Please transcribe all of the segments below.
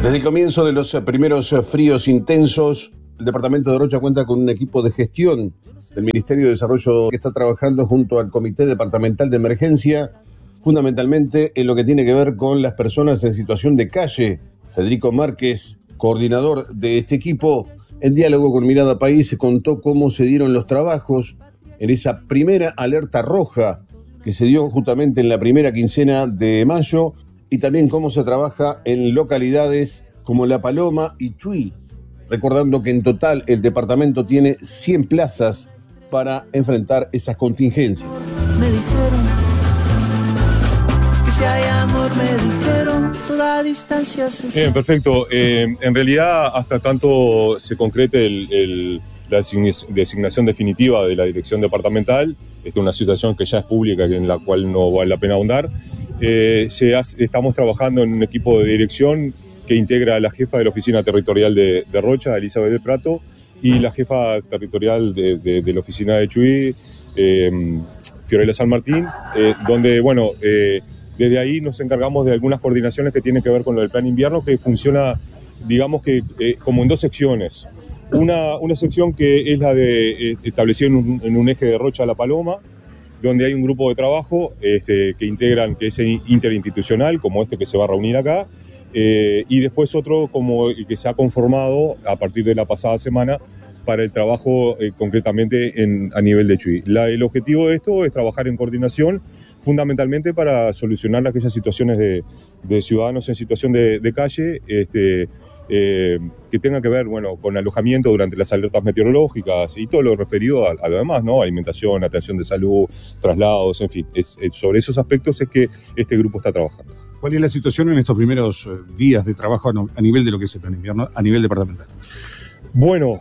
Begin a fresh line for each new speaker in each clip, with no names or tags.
Desde el comienzo de los primeros fríos intensos, el departamento de Rocha cuenta con un equipo de gestión del Ministerio de Desarrollo que está trabajando junto al Comité Departamental de Emergencia, fundamentalmente en lo que tiene que ver con las personas en situación de calle. Federico Márquez, coordinador de este equipo, en diálogo con Mirada País, contó cómo se dieron los trabajos en esa primera alerta roja que se dio justamente en la primera quincena de mayo, y también cómo se trabaja en localidades como La Paloma y Chuy, recordando que en total el departamento tiene 100 plazas para enfrentar esas contingencias.
Me dijeron que si hay amor, me dijeron toda distancia se...
Bien, perfecto. En realidad, hasta tanto se concrete la designación definitiva de la dirección departamental, esta es una situación que ya es pública, en la cual no vale la pena ahondar. Estamos trabajando en un equipo de dirección que integra a la jefa de la oficina territorial de Rocha, Elizabeth de Prato, y la jefa territorial de la oficina de Chuy, Fiorella San Martín, donde, bueno, desde ahí nos encargamos de algunas coordinaciones que tienen que ver con lo del plan invierno, que funciona, digamos que como en dos secciones. Una sección que es la de establecida en un eje de Rocha a La Paloma, donde hay un grupo de trabajo que integran, que es interinstitucional, como este que se va a reunir acá, y después otro como el que se ha conformado a partir de la pasada semana para el trabajo concretamente a nivel de Chuy. El objetivo de esto es trabajar en coordinación, fundamentalmente para solucionar aquellas situaciones de ciudadanos en situación de calle, que tenga que ver, bueno, con alojamiento durante las alertas meteorológicas y todo lo referido a lo demás, ¿no? Alimentación, atención de salud, traslados, en fin. Sobre esos aspectos es que este grupo está trabajando.
¿Cuál es la situación en estos primeros días de trabajo a nivel de lo que es el plan invierno, a nivel departamental?
Bueno,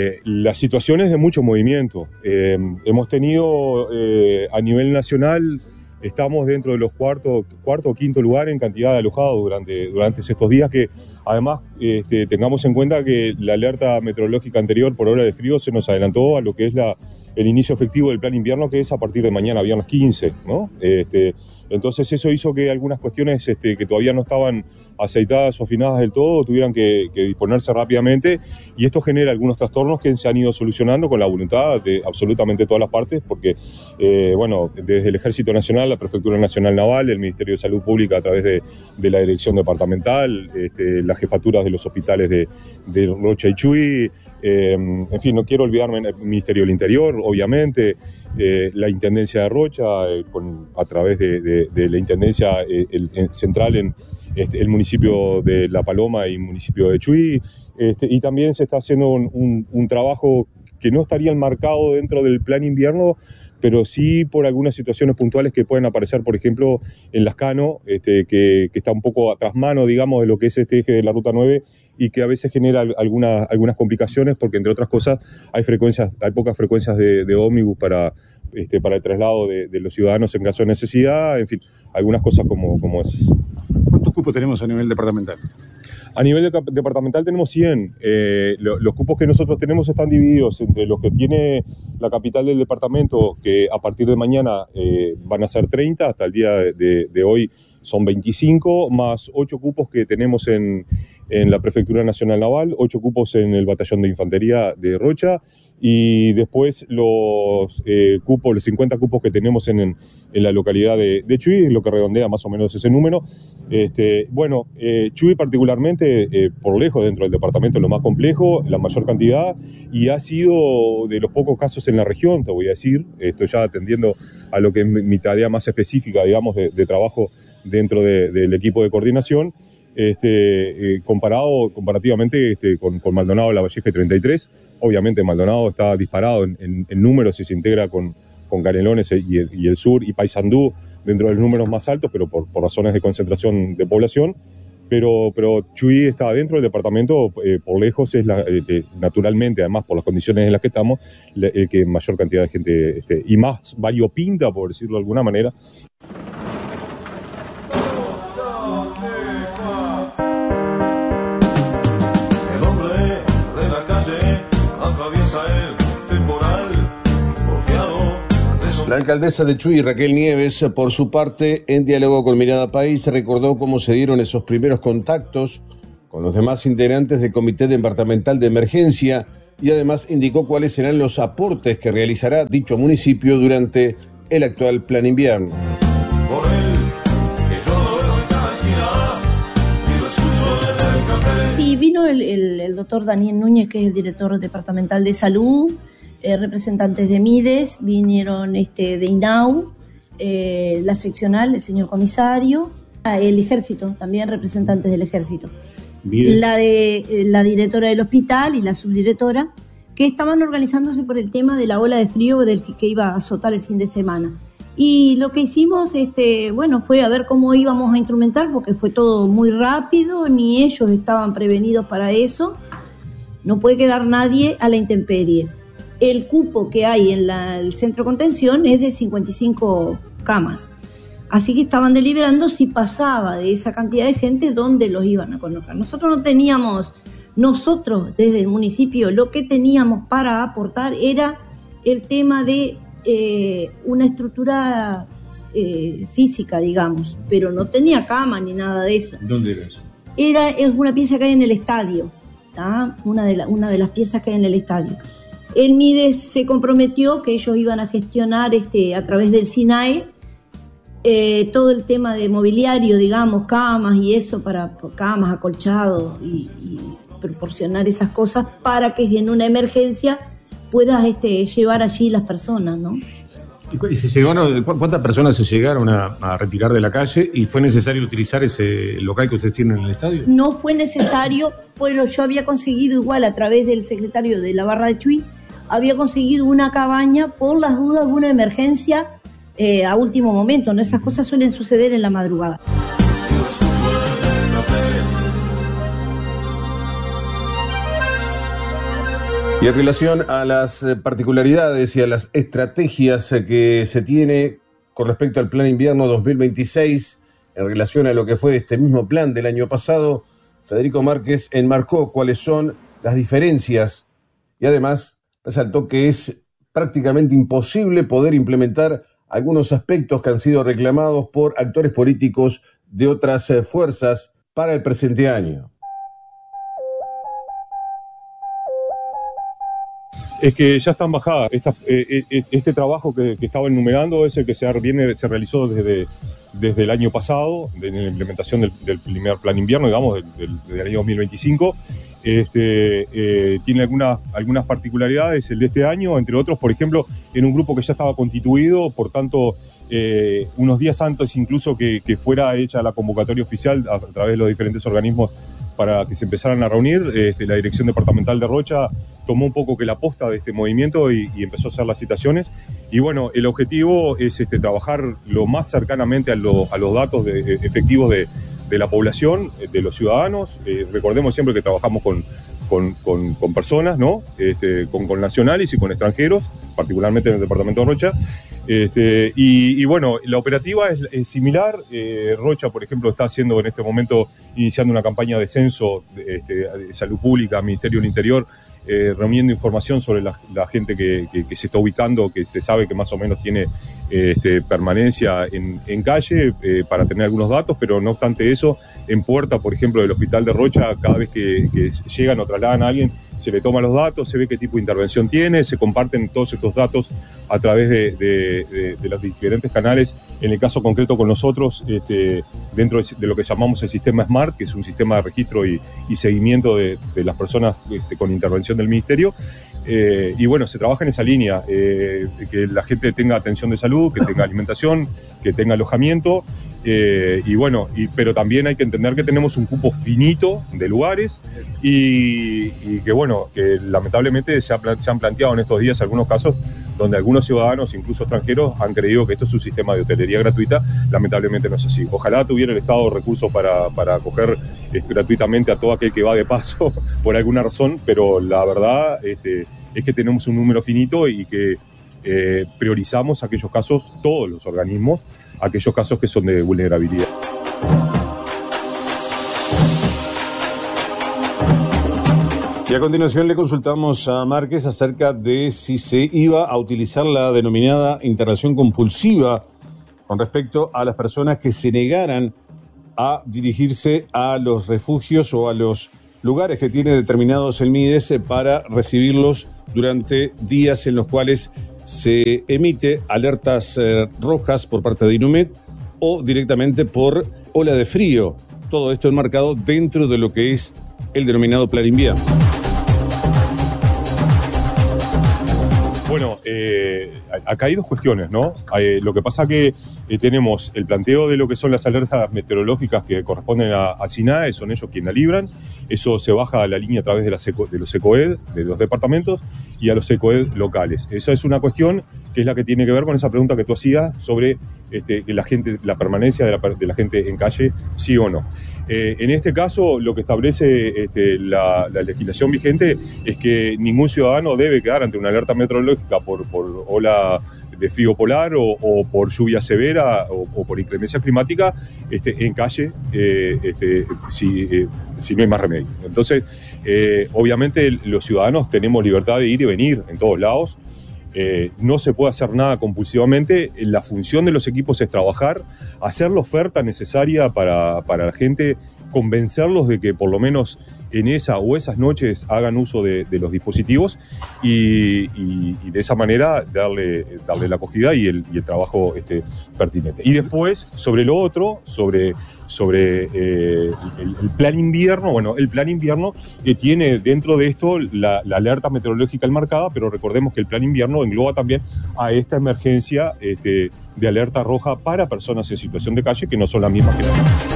la situación es de mucho movimiento. Hemos tenido a nivel nacional, estamos dentro de los cuarto o quinto lugar en cantidad de alojados durante estos días, que además tengamos en cuenta que la alerta meteorológica anterior por ola de frío se nos adelantó a lo que es el inicio efectivo del plan invierno, que es a partir de mañana, viernes 15, ¿no? Entonces eso hizo que algunas cuestiones que todavía no estaban aceitadas o afinadas del todo tuvieran que disponerse rápidamente, y esto genera algunos trastornos que se han ido solucionando con la voluntad de absolutamente todas las partes, porque bueno, desde el Ejército Nacional, la Prefectura Nacional Naval, el Ministerio de Salud Pública a través de la Dirección Departamental, las jefaturas de los hospitales de Rocha y Chuy, en fin, no quiero olvidarme el Ministerio del Interior, obviamente, la Intendencia de Rocha, a través de la Intendencia central en el municipio de La Paloma y municipio de Chuy, y también se está haciendo un trabajo que no estaría enmarcado dentro del plan invierno, pero sí por algunas situaciones puntuales que pueden aparecer, por ejemplo, en Lascano, que está un poco atrás mano, digamos, de lo que es este eje de la Ruta 9, y que a veces genera algunas complicaciones, porque entre otras cosas hay pocas frecuencias de ómnibus para el traslado de los ciudadanos en caso de necesidad, en fin, algunas cosas como esas.
¿Cuántos cupos tenemos a nivel departamental?
A nivel departamental tenemos 100. Los cupos que nosotros tenemos están divididos entre los que tiene la capital del departamento, que a partir de mañana van a ser 30, hasta el día de hoy son 25, más 8 cupos que tenemos en la Prefectura Nacional Naval, 8 cupos en el Batallón de Infantería de Rocha, y después los 50 cupos que tenemos en la localidad de Chuy, es lo que redondea más o menos ese número. Chuy particularmente, por lejos dentro del departamento, es lo más complejo, la mayor cantidad, y ha sido de los pocos casos en la región, te voy a decir, esto ya atendiendo a lo que es mi tarea más específica, digamos, de trabajo dentro del equipo de coordinación, comparativamente con Maldonado, La Valleja y 33. Obviamente Maldonado está disparado en números y se integra con Canelones y el sur y Paysandú dentro de los números más altos, pero por razones de concentración de población. Pero Chuy está dentro del departamento, por lejos es naturalmente, además por las condiciones en las que estamos, el que mayor cantidad de gente y más variopinta, por decirlo de alguna manera.
La alcaldesa de Chuy, Raquel Nieves, por su parte, en diálogo con Mirada País, recordó cómo se dieron esos primeros contactos con los demás integrantes del Comité Departamental de Emergencia y además indicó cuáles serán los aportes que realizará dicho municipio durante el actual Plan Invierno.
Sí, vino el doctor Daniel Núñez, que es el director departamental de salud, representantes de MIDES, vinieron de INAU, la seccional, el señor comisario, el ejército, también representantes del ejército. Bien. La directora del hospital y la subdirectora, que estaban organizándose por el tema de la ola de frío que iba a azotar el fin de semana. Y lo que hicimos, fue a ver cómo íbamos a instrumentar, porque fue todo muy rápido, ni ellos estaban prevenidos para eso. No puede quedar nadie a la intemperie. El cupo que hay en el centro de contención es de 55 camas. Así que estaban deliberando si pasaba de esa cantidad de gente, dónde los iban a colocar. Nosotros desde el municipio, lo que teníamos para aportar era el tema de una estructura física, digamos, pero no tenía cama ni nada de eso.
¿Dónde era eso?
Es una pieza que hay en el estadio, ¿tá? Una de las piezas que hay en el estadio. El MIDES se comprometió que ellos iban a gestionar a través del SINAE todo el tema de mobiliario, digamos, camas y eso, para camas, acolchados y proporcionar esas cosas para que en una emergencia puedas llevar allí las personas, ¿no?
¿Y cuántas personas se llegaron a retirar de la calle y fue necesario utilizar ese local que ustedes tienen en el estadio?
No fue necesario, pero yo había conseguido igual a través del secretario de la Barra de Chuy, había conseguido una cabaña por las dudas de una emergencia a último momento, ¿no? Esas cosas suelen suceder en la madrugada.
Y en relación a las particularidades y a las estrategias que se tiene con respecto al Plan Invierno 2026, en relación a lo que fue este mismo plan del año pasado, Federico Márquez enmarcó cuáles son las diferencias y además resaltó que es prácticamente imposible poder implementar algunos aspectos que han sido reclamados por actores políticos de otras fuerzas para el presente año.
Es que ya están bajadas. Este trabajo que estaba enumerando es el que se realizó desde el año pasado, en la implementación del primer plan invierno, digamos, del año 2025. Tiene algunas particularidades el de este año, entre otros, por ejemplo, en un grupo que ya estaba constituido, por tanto, unos días antes incluso que fuera hecha la convocatoria oficial a través de los diferentes organismos para que se empezaran a reunir, la Dirección Departamental de Rocha tomó un poco que la posta de este movimiento y empezó a hacer las citaciones. Y bueno, el objetivo es trabajar lo más cercanamente a los datos efectivos de la población, de los ciudadanos. Recordemos siempre que trabajamos con personas, ¿no? Con nacionales y con extranjeros, particularmente en el departamento de Rocha. Y bueno, la operativa es similar. Rocha, por ejemplo, está haciendo en este momento, iniciando una campaña de censo de salud pública, Ministerio del Interior, reuniendo información sobre la gente que se está ubicando, que se sabe que más o menos tiene permanencia en calle, para tener algunos datos, pero no obstante eso, en puerta, por ejemplo, del hospital de Rocha, cada vez que llegan o trasladan a alguien, se le toman los datos, se ve qué tipo de intervención tiene, se comparten todos estos datos a través de los diferentes canales, en el caso concreto con nosotros, dentro de lo que llamamos el sistema SMART, que es un sistema de registro y seguimiento de las personas con intervención del Ministerio. Y bueno, se trabaja en esa línea, que la gente tenga atención de salud, que tenga alimentación, que tenga alojamiento, pero también hay que entender que tenemos un cupo finito de lugares y que bueno, que lamentablemente se han planteado en estos días algunos casos donde algunos ciudadanos, incluso extranjeros, han creído que esto es un sistema de hotelería gratuita. Lamentablemente no es así. Ojalá tuviera el Estado recursos para acoger gratuitamente a todo aquel que va de paso por alguna razón, pero la verdad es que tenemos un número finito y que priorizamos aquellos casos, todos los organismos, aquellos casos que son de vulnerabilidad.
Y a continuación le consultamos a Márquez acerca de si se iba a utilizar la denominada internación compulsiva con respecto a las personas que se negaran a dirigirse a los refugios o a los lugares que tiene determinados el MIDES para recibirlos durante días en los cuales se emite alertas rojas por parte de INUMED o directamente por ola de frío. Todo esto enmarcado dentro de lo que es el denominado Plan Invierno.
Bueno, acá hay dos cuestiones, ¿no? Lo que pasa que tenemos el planteo de lo que son las alertas meteorológicas que corresponden a SINAE, son ellos quienes la libran. Eso se baja a la línea a través de los ECOED, de los departamentos, y a los ECOED locales. Esa es una cuestión que es la que tiene que ver con esa pregunta que tú hacías sobre que la permanencia de la gente en calle, sí o no. En este caso, lo que establece la legislación vigente es que ningún ciudadano debe quedar ante una alerta meteorológica por ola de frío polar o por lluvia severa o por inclemencia climática en calle si no hay más remedio. Entonces, obviamente los ciudadanos tenemos libertad de ir y venir en todos lados. No se puede hacer nada compulsivamente. La función de los equipos es trabajar, hacer la oferta necesaria para la gente, convencerlos de que por lo menos en esa o esas noches hagan uso de los dispositivos y de esa manera darle la acogida y el trabajo pertinente. Y después, sobre lo otro, sobre el plan invierno, bueno, el plan invierno tiene dentro de esto la alerta meteorológica enmarcada, pero recordemos que el plan invierno engloba también a esta emergencia de alerta roja para personas en situación de calle, que no son las mismas que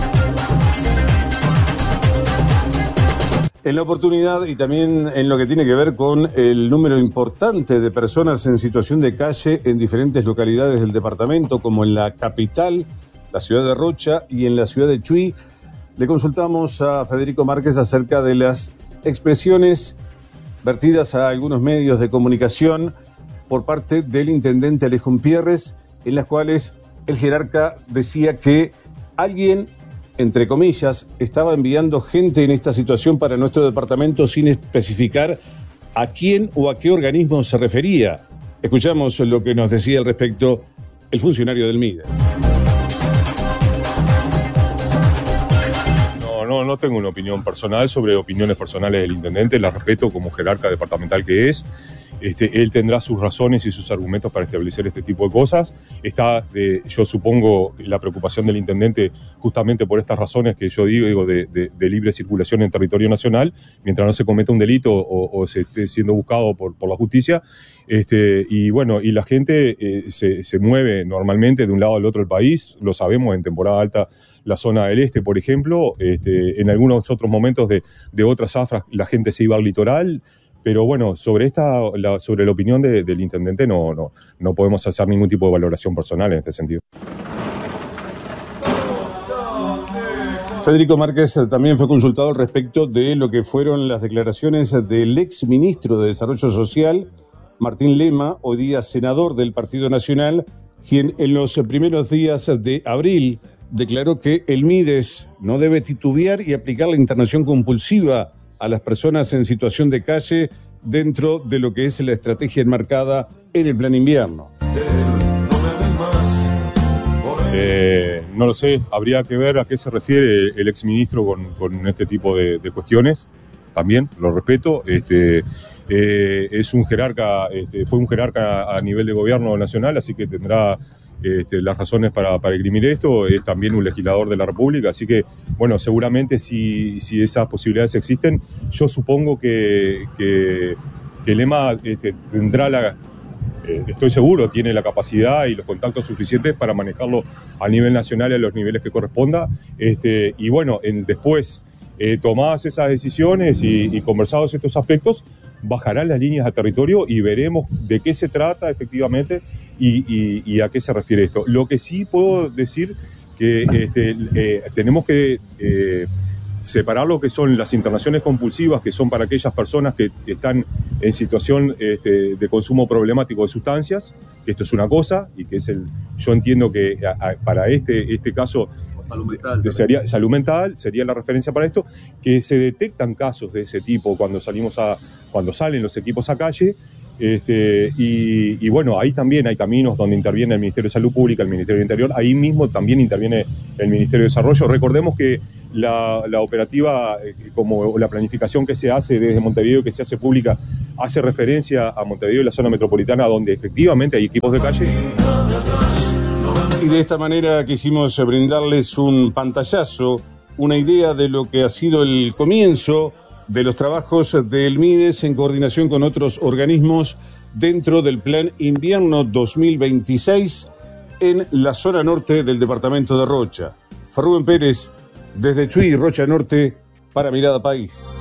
En la oportunidad y también en lo que tiene que ver con el número importante de personas en situación de calle en diferentes localidades del departamento, como en la capital, la ciudad de Rocha y en la ciudad de Chuy, le consultamos a Federico Márquez acerca de las expresiones vertidas a algunos medios de comunicación por parte del intendente Alejo Pierres, en las cuales el jerarca decía que alguien, entre comillas, estaba enviando gente en esta situación para nuestro departamento sin especificar a quién o a qué organismo se refería. Escuchamos lo que nos decía al respecto el funcionario del MIDES.
No tengo una opinión personal sobre opiniones personales del intendente, la respeto como jerarca departamental que es. Él tendrá sus razones y sus argumentos para establecer este tipo de cosas. Yo supongo, la preocupación del intendente justamente por estas razones que yo digo de libre circulación en territorio nacional, mientras no se cometa un delito o se esté siendo buscado por la justicia. Y bueno, y la gente se mueve normalmente de un lado al otro del país, lo sabemos en temporada alta. La zona del este, por ejemplo, en algunos otros momentos de otras zafras la gente se iba al litoral. Pero bueno, sobre la opinión del intendente no podemos hacer ningún tipo de valoración personal en este sentido.
Federico Márquez también fue consultado al respecto de lo que fueron las declaraciones del ex ministro de Desarrollo Social, Martín Lema, hoy día senador del Partido Nacional, quien en los primeros días de abril declaró que el MIDES no debe titubear y aplicar la internación compulsiva a las personas en situación de calle dentro de lo que es la estrategia enmarcada en el plan invierno.
No lo sé, habría que ver a qué se refiere el exministro con este tipo de cuestiones. También lo respeto. Es un jerarca, fue un jerarca a nivel de gobierno nacional, así que tendrá las razones para esgrimir esto. Es también un legislador de la República, así que, bueno, seguramente si esas posibilidades existen, yo supongo que Lema tendrá estoy seguro, tiene la capacidad y los contactos suficientes para manejarlo a nivel nacional y a los niveles que corresponda. Y bueno, después, tomadas esas decisiones y conversados estos aspectos, bajarán las líneas a territorio y veremos de qué se trata efectivamente y a qué se refiere esto. Lo que sí puedo decir que tenemos que separar lo que son las internaciones compulsivas, que son para aquellas personas que están en situación de consumo problemático de sustancias, que esto es una cosa, y que yo entiendo que para este caso salud mental sería la referencia para esto, que se detectan casos de ese tipo cuando salen los equipos a calle, Y bueno, ahí también hay caminos donde interviene el Ministerio de Salud Pública, el Ministerio de Interior, ahí mismo también interviene el Ministerio de Desarrollo. Recordemos que la operativa, como la planificación que se hace desde Montevideo, que se hace pública, hace referencia a Montevideo y la zona metropolitana, donde efectivamente hay equipos de calle.
Y de esta manera quisimos brindarles un pantallazo, una idea de lo que ha sido el comienzo de los trabajos del MIDES en coordinación con otros organismos dentro del Plan Invierno 2026 en la zona norte del departamento de Rocha. Rubén Pérez, desde Chuy, Rocha Norte, para Mirada País.